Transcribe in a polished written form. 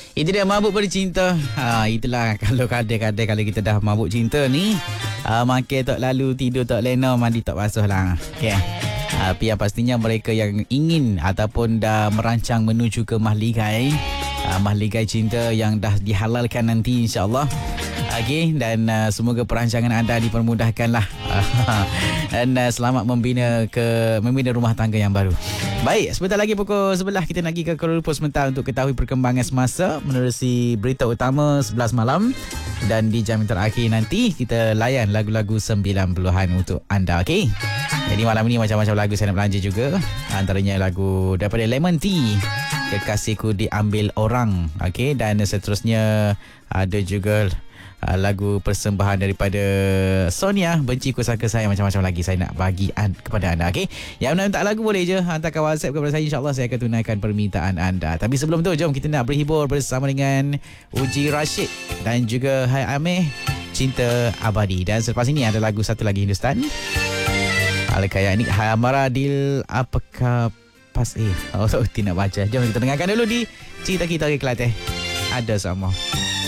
Itu dia mabuk pada cinta. Itulah kalau kadang-kadang kalau kita dah mabuk cinta ni, makan tak lalu, tidur tak lena, mandi tak basuh lah. Okay. Tapi yang pastinya mereka yang ingin ataupun dah merancang menuju ke mahligai, mahligai cinta yang dah dihalalkan nanti insya-Allah. Okay, dan semoga perancangan anda dipermudahkanlah. Dan selamat membina rumah tangga yang baru. Baik, sebentar lagi pukul 11 kita nak pergi ke Kuala Lumpur sebentar untuk ketahui perkembangan semasa menerusi berita utama 11 malam. Dan di jam terakhir nanti kita layan lagu-lagu 90-an untuk anda, okey? Jadi malam ni macam-macam lagu saya nak belanja juga. Antaranya lagu daripada Lemon Tea, Kekasihku Diambil Orang, okey, dan seterusnya ada juga lagu persembahan daripada Sonia, Benciku Sangka Sayang, macam-macam lagi saya nak bagi kepada anda, okey. Yang nak minta lagu boleh je hantarkan WhatsApp kepada saya, insya-Allah saya akan tunaikan permintaan anda. Tapi sebelum tu jom kita nak berhibur bersama dengan Uji Rashid dan juga Hai Ameh, Cinta Abadi. Dan selepas ini ada lagu satu lagi Hindustan Al-Kaya ni Hamara Dil Apakah Pas tidak baca. Jom kita dengarkan dulu di Cerita Kita di Kelantan. Ada sama.